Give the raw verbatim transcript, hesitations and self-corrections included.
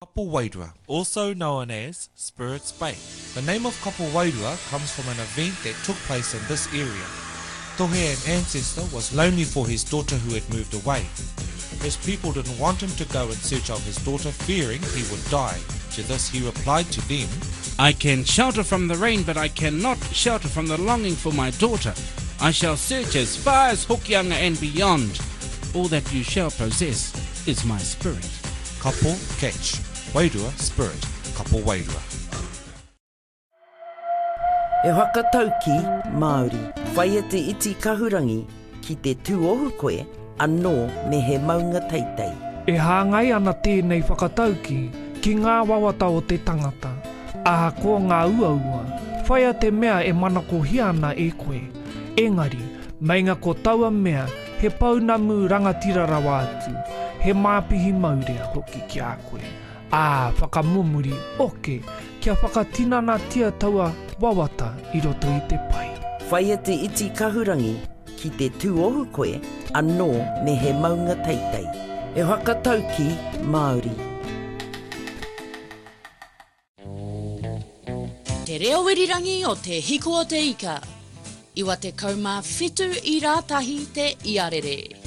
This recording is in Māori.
Kapu Wairua, also known as Spirits Bay. The name of Kapu Wairua comes from an event that took place in this area. Tohe, an ancestor, was lonely for his daughter who had moved away. His people didn't want him to go in search of his daughter, fearing he would die. To this he replied to them, I can shelter from the rain, but I cannot shelter from the longing for my daughter. I shall search as far as Hokianga and beyond. All that you shall possess is my spirit. Kapo catch, Wairua spirit, Kapo Wairua. E whakatauki, Māori, whaia te iti kahurangi ki te tūohu koe, anō me he maunga teitei. E hāngai ana tēnei whakatauki ki ngā wawata o te tangata. Aha ko ngā uaua, whaia te mea e manako hiana e koe. Engari, meinga ko taua mea, he paunamu rangatira rawa atu, he māpihi maurea hoki ki a koe. Ā, whakamumuri, oke, kia whakatinana tia taua wawata i roto i te pai. Whaia te iti kahurangi ki te tūohu koe, anō me he maunga teitei. E whakatauki, Māori. Te reo wirirangi o te hiko o te ika. Iwa te kaumā whitu i rātahi te iarere.